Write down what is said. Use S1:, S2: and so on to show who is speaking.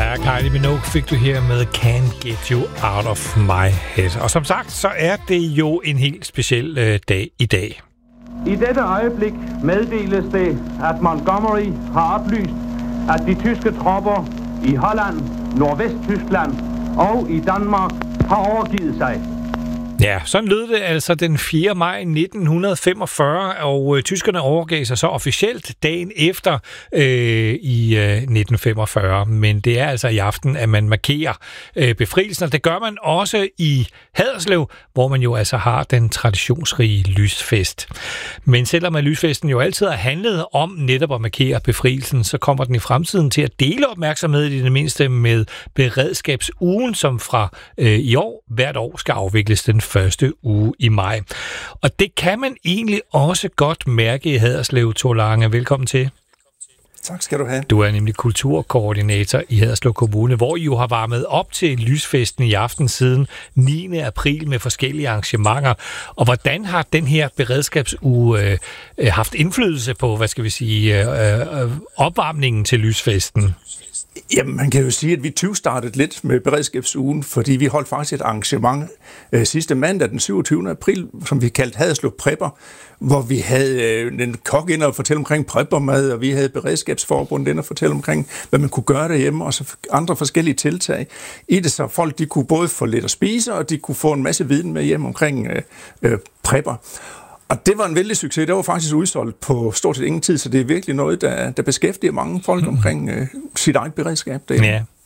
S1: Ja, Kylie Minogue fik du her med Can't Get You Out of My Head. Og som sagt, så er det jo en helt speciel dag i dag.
S2: I dette øjeblik meddeles det, at Montgomery har oplyst, at de tyske tropper i Holland, Nordvesttyskland og i Danmark har overgivet sig.
S1: Ja, sådan lød det altså den 4. maj 1945, og tyskerne overgav sig så officielt dagen efter i 1945. Men det er altså i aften, at man markerer befrielsen, og det gør man også i Haderslev, hvor man jo altså har den traditionsrige lysfest. Men selvom at lysfesten jo altid har handlet om netop at markere befrielsen, så kommer den i fremtiden til at dele opmærksomhed i det mindste med beredskabsugen, som fra i år hvert år skal afvikles den første uge i maj. Og det kan man egentlig også godt mærke i Haderslev, Thor Lange. Velkommen til.
S3: Tak skal du have.
S1: Du er nemlig kulturkoordinator i Haderslev Kommune, hvor I jo har varmet op til lysfesten i aften siden 9. april med forskellige arrangementer. Og hvordan har den her beredskabsuge haft indflydelse på, opvarmningen til lysfesten?
S3: Jamen, man kan jo sige, at vi startede lidt med beredskabsugen, fordi vi holdt faktisk et arrangement sidste mandag den 27. april, som vi kaldte Haderslev Prepper, hvor vi havde en kok ind og fortælle omkring preppermad, og vi havde beredskabsforbundet ind og fortælle omkring, hvad man kunne gøre derhjemme, og så andre forskellige tiltag i det, så folk de kunne både få lidt at spise, og de kunne få en masse viden med hjem omkring prepper. Og det var en vældig succes. Det var faktisk udsolgt på stort set ingen tid, så det er virkelig noget, der beskæftiger mange folk omkring sit eget beredskab.
S1: Ja,